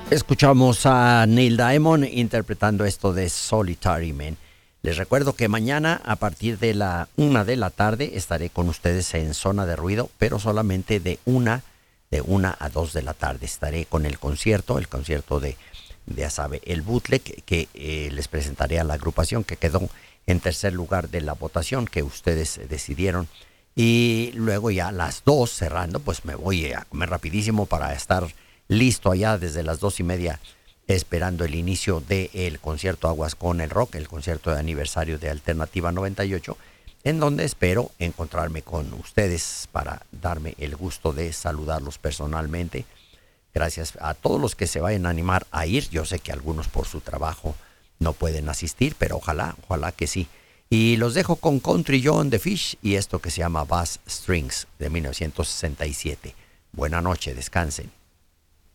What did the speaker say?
Escuchamos a Neil Diamond interpretando esto de Solitary Man. Les recuerdo que mañana a partir de la 1 de la tarde estaré con ustedes en Zona de Ruido, pero solamente de una a 2 de la tarde. Estaré con el concierto de ya sabe, el bootleg que les presentaré a la agrupación que quedó en tercer lugar de la votación que ustedes decidieron. Y luego ya a las 2 cerrando, pues me voy a comer rapidísimo para estar listo allá desde las 2:30, esperando el inicio del concierto Aguas con el Rock, el concierto de aniversario de Alternativa 98, en donde espero encontrarme con ustedes para darme el gusto de saludarlos personalmente. Gracias a todos los que se vayan a animar a ir. Yo sé que algunos por su trabajo no pueden asistir, pero ojalá que sí. Y los dejo con Country Joe the Fish y esto que se llama Bass Strings de 1967. Buena noche, descansen.